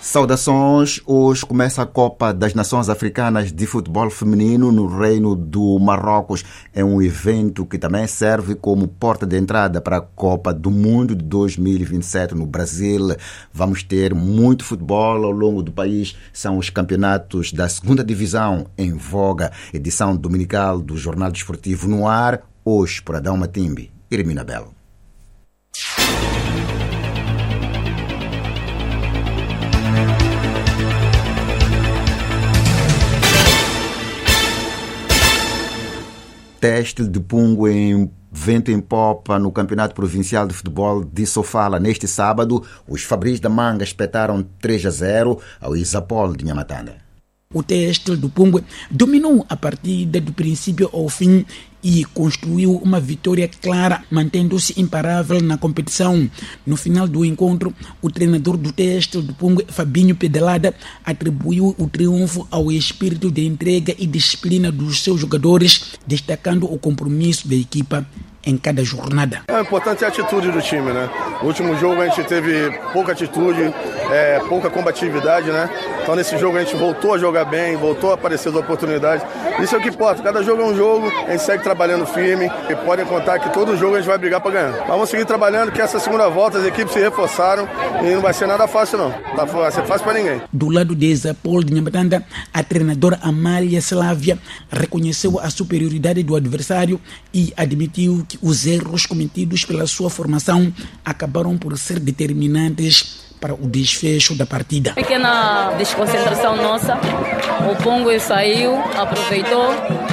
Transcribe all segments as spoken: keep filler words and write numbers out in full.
Saudações! Hoje começa a Copa das Nações Africanas de Futebol Feminino no Reino do Marrocos. É um evento que também serve como porta de entrada para a Copa do Mundo de dois mil e vinte e sete no Brasil. Vamos ter muito futebol ao longo do país. São os campeonatos da segunda divisão em voga. Edição dominical do Jornal Desportivo no ar. Hoje por Adão Matimbe e Hermina Belo. Têxtil de Pungo em vento em popa no Campeonato Provincial de Futebol de Sofala. Neste sábado, os Fabris da Manga espetaram três a zero ao Isapol de Nhamatanda. O Têxtil do Pungo dominou a partida do princípio ao fim e construiu uma vitória clara, mantendo-se imparável na competição. No final do encontro, o treinador do Têxtil do Pungo, Fabinho Pedalada, atribuiu o triunfo ao espírito de entrega e disciplina dos seus jogadores, destacando o compromisso da equipa em cada jornada. É importante a atitude do time, né? No último jogo a gente teve pouca atitude, é, pouca combatividade, né? Então nesse jogo a gente voltou a jogar bem, voltou a aparecer as oportunidades. Isso é o que importa, cada jogo é um jogo, a gente segue trabalhando firme e podem contar que todo jogo a gente vai brigar para ganhar. Mas vamos seguir trabalhando, que essa segunda volta as equipes se reforçaram e não vai ser nada fácil não, não vai ser fácil para ninguém. Do lado de Isapol de Nhamatanda, a treinadora Amália Slavia reconheceu a superioridade do adversário e admitiu que os erros cometidos pela sua formação acabaram por ser determinantes para o desfecho da partida. Pequena desconcentração nossa, o Pungo saiu, aproveitou.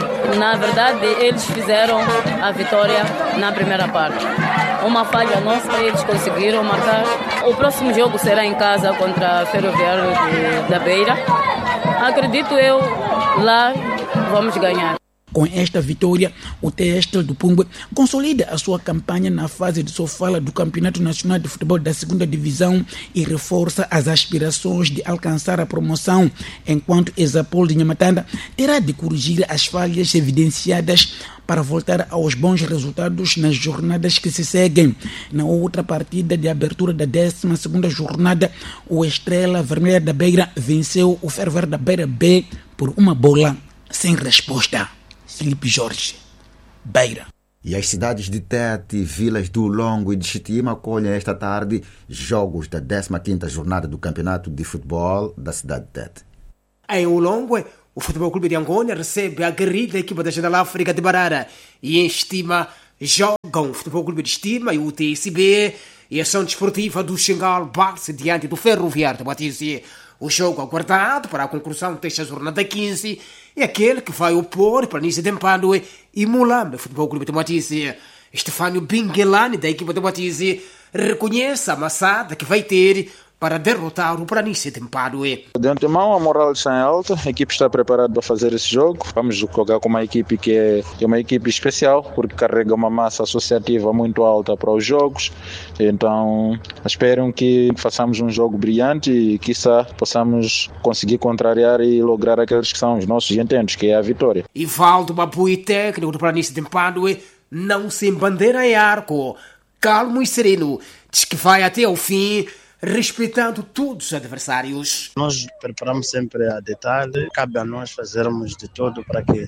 Na verdade, eles fizeram a vitória na primeira parte. Uma falha nossa, eles conseguiram marcar. O próximo jogo será em casa contra a Ferroviário de, da Beira. Acredito eu, lá vamos ganhar. Com esta vitória, o Têxtil do Pungo consolida a sua campanha na fase de Sofala do Campeonato Nacional de Futebol da segunda Divisão e reforça as aspirações de alcançar a promoção, enquanto Isapol de Nhamatanda terá de corrigir as falhas evidenciadas para voltar aos bons resultados nas jornadas que se seguem. Na outra partida de abertura da décima segunda jornada, o Estrela Vermelha da Beira venceu o Ferver da Beira B por uma bola sem resposta. Filipe Jorge, Beira. E as cidades de Tete, Vilas do Longo e de Chitima acolhem esta tarde jogos da décima quinta jornada do Campeonato de Futebol da cidade de Tete. Em Ulongo, o Futebol Clube de Angônia recebe a aguerrida equipa da General África de Barara e em Estima jogam o Futebol Clube de Estima e o T S B e a ação desportiva do Xingal Barça diante do Ferroviário de Batizia. O jogo aguardado para a conclusão desta jornada quinze é aquele que vai opor Planície de Mpadue e Mulambe Futebol Clube de Batizia. Estefânio Bingelani, da equipa de Batizia, reconhece a amassada que vai ter para derrotar o Planície de Mpadue. De antemão, a moral está em alta, a equipe está preparada para fazer esse jogo. Vamos jogar com uma equipe que é, que é uma equipe especial, porque carrega uma massa associativa muito alta para os jogos. Então, espero que façamos um jogo brilhante e, quiçá, possamos conseguir contrariar e lograr aqueles que são os nossos intentos, que é a vitória. Ivaldo Babui, técnico do Planície de Mpadue, não se embandeira em arco, calmo e sereno, diz que vai até ao fim, respeitando todos os adversários. Nós preparamos sempre a detalhe, cabe a nós fazermos de tudo para que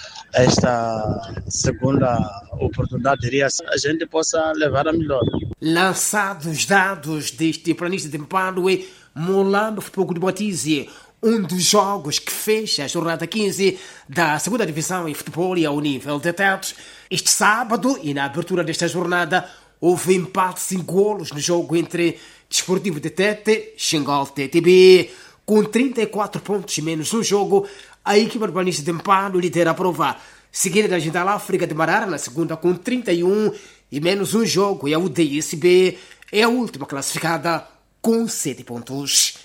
esta segunda oportunidade iria, a gente possa levar a melhor. Lançados os dados deste Planície de Mpadue, Mulambe Futebol Clube de Batizia, um dos jogos que fecha a jornada quinze da segunda divisão em futebol e ao nível de Tete. Este sábado e na abertura desta jornada houve empate sem golos no jogo entre Desportivo de Tete, Xingal T T B. Com trinta e quatro pontos menos no jogo, a equipa do Planície de Mpadue lidera a prova. Seguida da General África de Barara na segunda com trinta e um e menos um jogo, e a U D S B é a última classificada com sete pontos.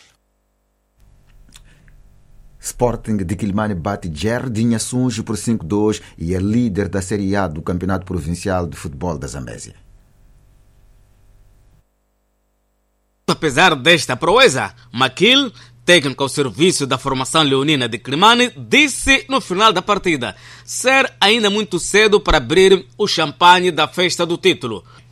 Sporting de Quilimane bate Jardim Assunjo por cinco a dois e é líder da Série A do Campeonato Provincial de Futebol da Zambésia. Apesar desta proeza, Maquil, técnico ao serviço da formação leonina de Quilimane, disse no final da partida ser ainda muito cedo para abrir o champanhe da festa do título.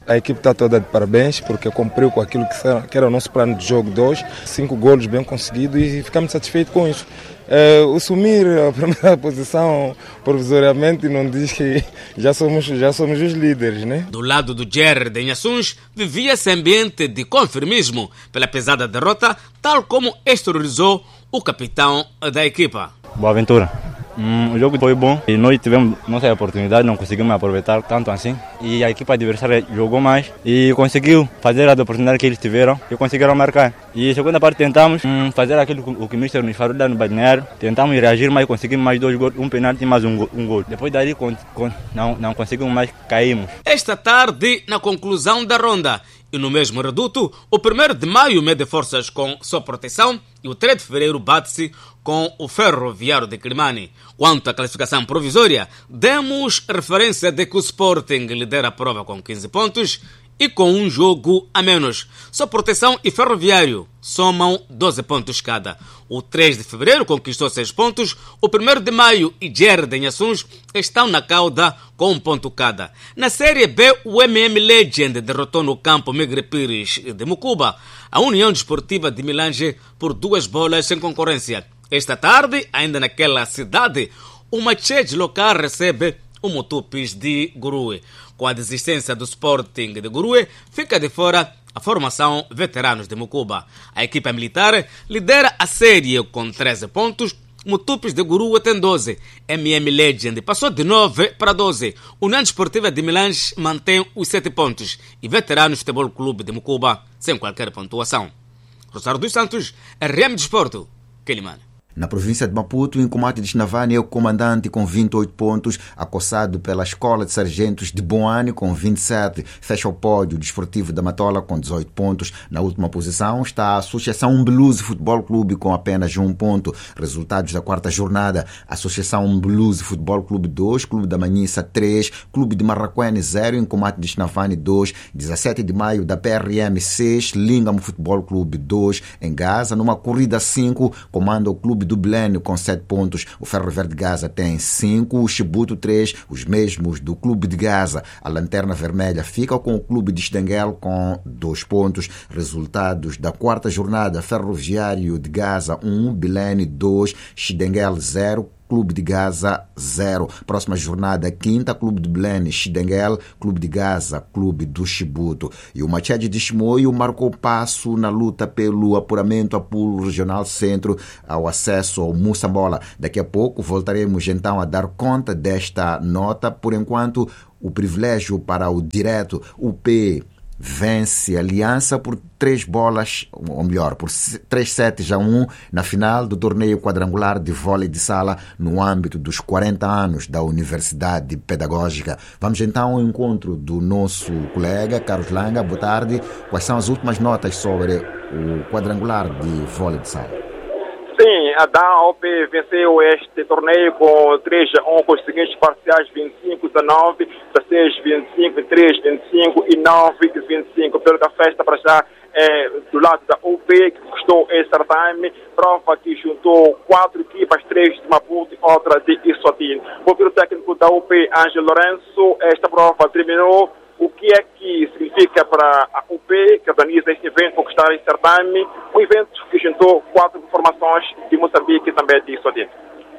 A equipe está toda de parabéns porque cumpriu com aquilo que era o nosso plano de jogo de hoje. Cinco golos bem conseguidos e ficamos satisfeitos com isso. É, o sumir a primeira posição provisoriamente não diz que já somos, já somos os líderes, né? Do lado do Jerry de Inhaçuns, vivia-se ambiente de conformismo pela pesada derrota, tal como exteriorizou o capitão da equipa. Boa aventura. Hum, o jogo foi bom e nós tivemos nossa oportunidade, não conseguimos aproveitar tanto assim. E a equipe adversária jogou mais e conseguiu fazer as oportunidades que eles tiveram e conseguiram marcar. E a segunda parte tentamos hum, fazer aquilo que o que o mister nos falou no balneário. Tentamos reagir, mas conseguimos mais dois gols, um penalti e mais um, um gol. Depois daí con, con, não, não conseguimos mais, caímos. Esta tarde, na conclusão da ronda, e no mesmo reduto, o primeiro de maio mede forças com Só Proteção e o três de fevereiro bate-se com o Ferroviário de Climane. Quanto à classificação provisória, demos referência de que o Sporting lidera a prova com quinze pontos e com um jogo a menos. Só Proteção e Ferroviário somam doze pontos cada. O três de fevereiro conquistou seis pontos, o primeiro de maio e Jerry de Inhaçuns estão na cauda com um ponto cada. Na Série B, o M M Legend derrotou no campo Migre Pires de Mucuba a União Desportiva de Milange por duas bolas sem concorrência. Esta tarde, ainda naquela cidade, o Machete local recebe o Motupis de Gurue. Com a desistência do Sporting de Gurue, fica de fora a formação Veteranos de Mucuba. A equipa militar lidera a série com treze pontos, Motupis de Gurue tem doze, M M Legend passou de nove para doze, União Desportiva de Milange mantém os sete pontos e Veteranos Futebol Clube de Mucuba sem qualquer pontuação. Rosário dos Santos, R M Desporto, Quelimane. Na província de Maputo, o Incomate de Chinavani é o comandante com vinte e oito pontos, acossado pela Escola de Sargentos de Boane com vinte e sete. Fecha o pódio desportivo da Matola com dezoito pontos. Na última posição está a Associação Umbeluse Futebol Clube com apenas um ponto. Resultados da quarta jornada: Associação Umbeluse Futebol Clube dois, Clube da Manhissa três, Clube de Marraquene zero, Incomate de Chinavani dois, dezessete de maio da P R M seis, Língamo Futebol Clube dois. Em Gaza, numa corrida cinco, comanda o Clube do Belém com sete pontos. O Ferro Verde de Gaza tem cinco, o Chibuto três, os mesmos do Clube de Gaza. A Lanterna Vermelha fica com o Clube de Stenguel com dois pontos. Resultados da quarta jornada: Ferroviário de Gaza um, Belém dois, Stenguel zero, Clube de Gaza zero. Próxima jornada, quinta, Clube de Belém, Stenguel, Clube de Gaza, Clube do Chibuto. E o Machete de Chimoio marcou passo na luta pelo apuramento a Pulo Regional Centro ao acesso ao Moçambola. Daqui a pouco voltaremos então a dar conta desta nota. Por enquanto, o privilégio para o direto, o P vence a Aliança por três bolas, ou melhor, por três sets a um na final do torneio quadrangular de vôlei de sala no âmbito dos quarenta anos da Universidade Pedagógica. Vamos então ao encontro do nosso colega Carlos Langa. Boa tarde. Quais são as últimas notas sobre o quadrangular de vôlei de sala? Sim, a D A O P venceu este torneio com três a um com os seguintes parciais: vinte e cinco a dezenove, dezesseis a vinte e cinco, três a vinte e cinco e nove a vinte e cinco. Pelo que a festa para já é do lado da U P, que custou esse certame, prova que juntou quatro equipas, três de Maputo e outra de Issotim. O pelo técnico da U P, Ângelo Lourenço, esta prova terminou. O que é que significa para a U P, que organiza este evento, conquistar este certame, um evento que juntou quatro formações de Moçambique e também de Issotim?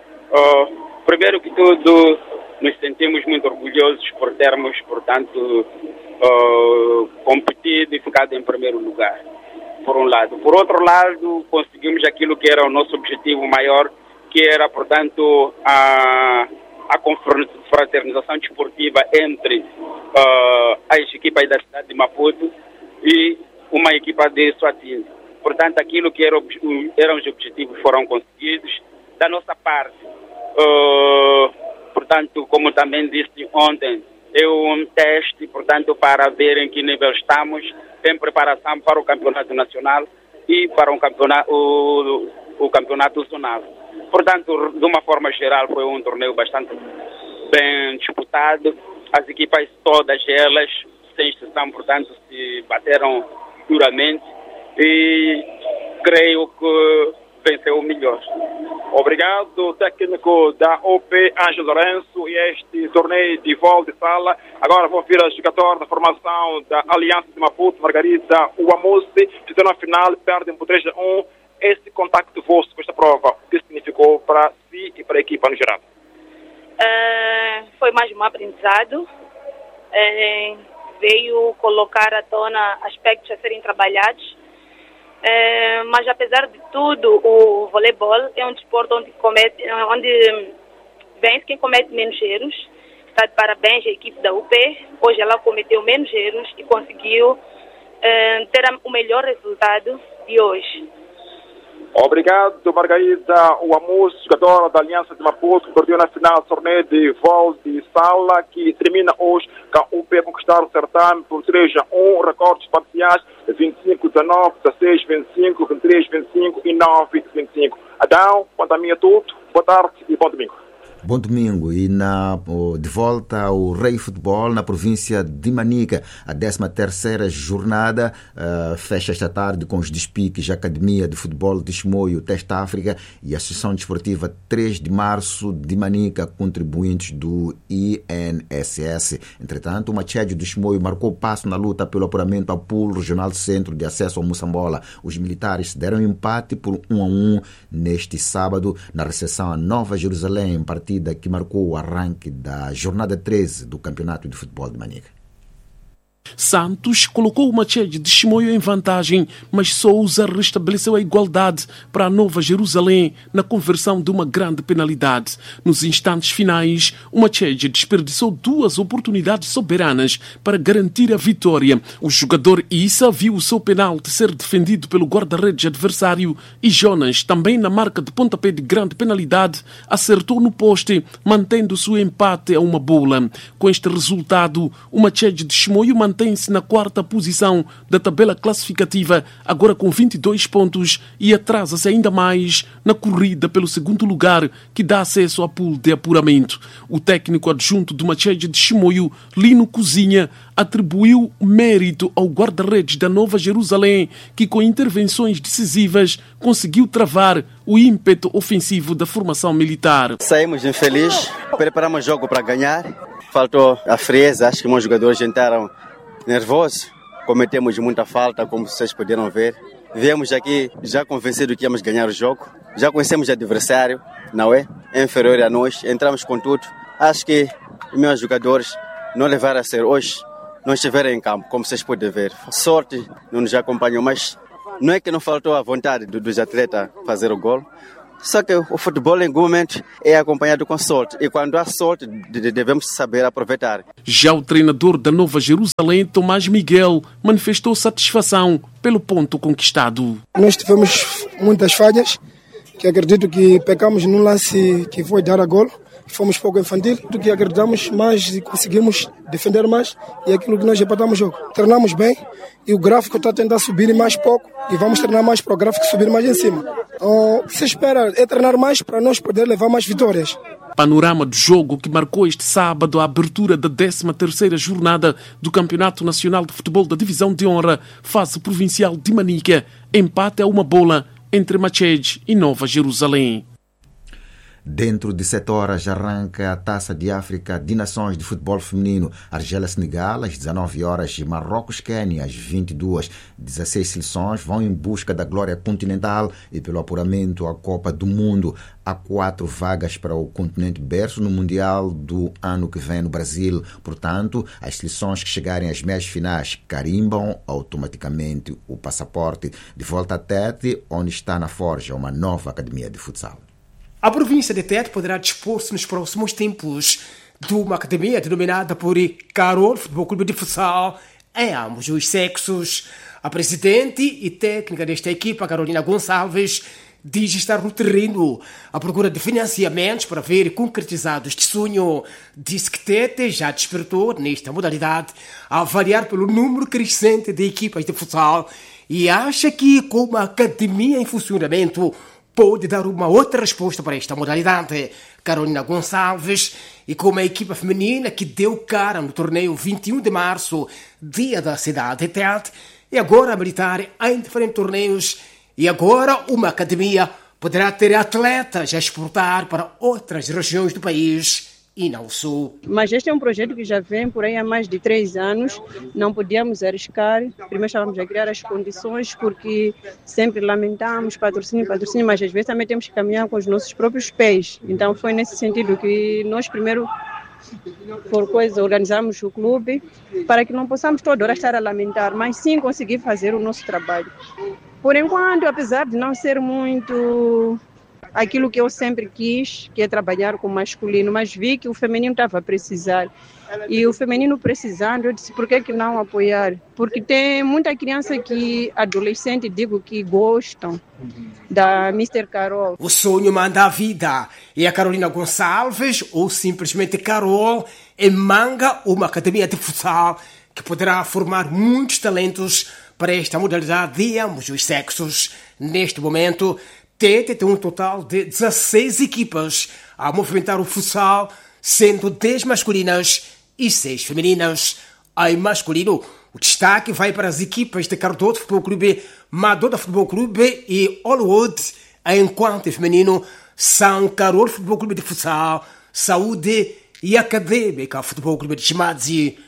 Uh, primeiro que tudo, nos sentimos muito orgulhosos por termos, portanto, uh, competido e ficado em primeiro lugar, por um lado. Por outro lado, conseguimos aquilo que era o nosso objetivo maior, que era, portanto, a... a confraternização desportiva entre uh, as equipas da cidade de Maputo e uma equipa de Eswatini. Portanto, aquilo que era, eram os objetivos foram conseguidos. Da nossa parte, uh, portanto, como também disse ontem, é um teste, portanto, para ver em que nível estamos em preparação para o campeonato nacional e para o campeonato, o, o campeonato zonal. Portanto, de uma forma geral, foi um torneio bastante bem disputado. As equipas, todas elas, sem exceção, portanto, se bateram duramente e creio que venceu o melhor. Obrigado, técnico da O P, Ângelo Lourenço, e este torneio de vôlei de sala. Agora vou vir a jogador da formação da Aliança de Maputo, Margarida Uamusi, fizeram a final, perdem por três a um. Esse contacto vosso com esta prova, o que significou para si e para a equipa no geral? Uh, foi mais um aprendizado. Uh, veio colocar à tona aspectos a serem trabalhados. É, mas apesar de tudo, o voleibol é um desporto onde, comete, onde vence quem comete menos erros. Está de parabéns a equipe da U P. Hoje ela cometeu menos erros e conseguiu é, ter o melhor resultado de hoje. Obrigado, Margarida Uamus, jogadora da Aliança de Maputo, que perdeu na final do torneio de vôlei de sala, que termina hoje com a U P a conquistar o certame por três a um, recordes parciais vinte e cinco a dezanove, dezasseis a vinte e cinco, vinte e três a vinte e cinco e nove a vinte e cinco. Adão, quanto a mim é tudo, boa tarde e bom domingo. Bom domingo e na, de volta ao Rei Futebol na província de Manica. A décima terceira jornada uh, fecha esta tarde com os despiques da Academia de Futebol de Chimoio, Teste África e a Associação Desportiva três de Março de Manica, contribuintes do I N S S. Entretanto, o Machado de Chimoio marcou passo na luta pelo apuramento ao Pool Regional Centro de Acesso ao Moçambola. Os militares deram empate por um a um neste sábado na recepção a Nova Jerusalém, partida que marcou o arranque da jornada treze do Campeonato de Futebol de Manica. Santos colocou o Machado de Chimoio em vantagem, mas Souza restabeleceu a igualdade para a Nova Jerusalém na conversão de uma grande penalidade. Nos instantes finais, o Machado desperdiçou duas oportunidades soberanas para garantir a vitória. O jogador Issa viu o seu penalti ser defendido pelo guarda-redes adversário e Jonas, também na marca de pontapé de grande penalidade, acertou no poste, mantendo-se o empate a uma bola. Com este resultado, o Machado de Chimoio mantém mantém-se na quarta posição da tabela classificativa, agora com vinte e dois pontos, e atrasa-se ainda mais na corrida pelo segundo lugar, que dá acesso ao pool de apuramento. O técnico adjunto do Machado de Chimoio, Lino Cozinha, atribuiu mérito ao guarda-redes da Nova Jerusalém, que com intervenções decisivas conseguiu travar o ímpeto ofensivo da formação militar. Saímos infelizes, preparamos o jogo para ganhar, faltou a frieza, acho que meus jogadores entraram nervosos, cometemos muita falta, como vocês puderam ver. Viemos aqui já convencidos que íamos ganhar o jogo, já conhecemos o adversário, não é? É inferior a nós, entramos com tudo. Acho que os meus jogadores não levaram a ser hoje, não estiveram em campo, como vocês podem ver. Sorte não nos acompanhou, mas não é que não faltou a vontade dos atletas fazer o gol. Só que o futebol, em algum momento, é acompanhado com sorte. E quando há sorte, devemos saber aproveitar. Já o treinador da Nova Jerusalém, Tomás Miguel, manifestou satisfação pelo ponto conquistado. Nós tivemos muitas falhas, que acredito que pecamos num lance que foi dar a gol. Fomos pouco infantil, do que acreditamos mais e conseguimos defender mais, e aquilo que nós empatamos o jogo. Treinamos bem e o gráfico está a tentar subir mais pouco e vamos treinar mais para o gráfico subir mais em cima. O que se espera é treinar mais para nós poder levar mais vitórias. Panorama do jogo que marcou este sábado a abertura da décima terceira jornada do Campeonato Nacional de Futebol da Divisão de Honra, fase provincial de Manica. Empate a uma bola entre Machado e Nova Jerusalém. Dentro de sete horas arranca a Taça de África de Nações de Futebol Feminino. Argélia-Senegal às dezenove horas e Marrocos-Quênia às vinte e duas. dezesseis seleções vão em busca da glória continental e pelo apuramento à Copa do Mundo. Há quatro vagas para o continente berço no Mundial do ano que vem no Brasil. Portanto, as seleções que chegarem às meias finais carimbam automaticamente o passaporte. De volta a Tete, onde está na forja uma nova academia de futsal. A província de Tete poderá dispor-se nos próximos tempos de uma academia denominada por Carol Futebol Clube de Futsal em ambos os sexos. A presidente e técnica desta equipa, Carolina Gonçalves, diz estar no terreno à procura de financiamentos para ver concretizado este sonho. Diz que Tete já despertou nesta modalidade a avaliar pelo número crescente de equipas de futsal e acha que com uma academia em funcionamento pode dar uma outra resposta para esta modalidade. Carolina Gonçalves, e como a equipa feminina que deu cara no torneio vinte e um de março, dia da cidade de Tete, e agora a militar em diferentes torneios, e agora uma academia poderá ter atletas a exportar para outras regiões do país e não o Sul. Mas este é um projeto que já vem por aí há mais de três anos. Não podíamos arriscar. Primeiro estávamos a criar as condições, porque sempre lamentamos patrocínio, patrocínio, mas às vezes também temos que caminhar com os nossos próprios pés. Então foi nesse sentido que nós primeiro, por coisa, organizamos o clube para que não possamos toda hora estar a lamentar, mas sim conseguir fazer o nosso trabalho. Por enquanto, apesar de não ser muito aquilo que eu sempre quis, que é trabalhar com o masculino, mas vi que o feminino estava a precisar. E o feminino precisando, eu disse, por que que não apoiar? Porque tem muita criança que, adolescente, digo, que gostam da mister Carol. O sonho manda a vida. E a Carolina Gonçalves, ou simplesmente Carol, em Manga, uma academia de futsal que poderá formar muitos talentos para esta modalidade de ambos os sexos. Neste momento, Tete tem um total de dezesseis equipas a movimentar o futsal, sendo dez masculinas e seis femininas. Em masculino, o destaque vai para as equipas de Cardoso Futebol Clube, Madoda Futebol Clube e Hollywood, enquanto em feminino, São Carol Futebol Clube de Futsal, Saúde e Acadêmica Futebol Clube de Chimadzi.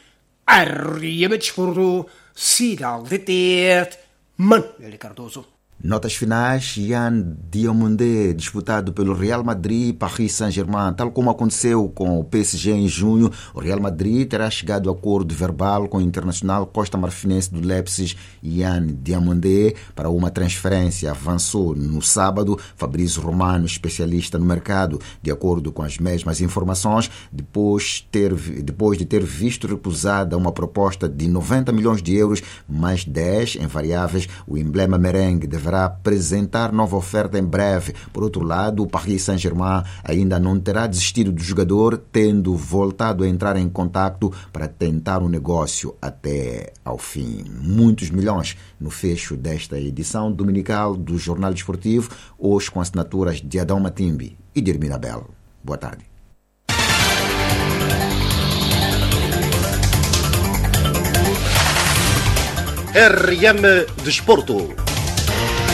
R M Desporto, Cidade de Tete, Manuel Cardoso. Notas finais, Yann Diomandé, disputado pelo Real Madrid e Paris Saint-Germain. Tal como aconteceu com o P S G em junho, o Real Madrid terá chegado a acordo verbal com o internacional costa-marfinense do Leipzig, Yann Diomandé, para uma transferência. Avançou no sábado Fabrício Romano, especialista no mercado. De acordo com as mesmas informações, depois, ter, depois de ter visto recusada uma proposta de noventa milhões de euros, mais dez em variáveis, o emblema merengue deverá apresentar nova oferta em breve. Por outro lado, o Paris Saint-Germain ainda não terá desistido do jogador, tendo voltado a entrar em contacto para tentar um negócio até ao fim. Muitos milhões no fecho desta edição dominical do Jornal Desportivo, hoje com assinaturas de Adão Matimbi e de Hermina Belo. Boa tarde. R M Desporto.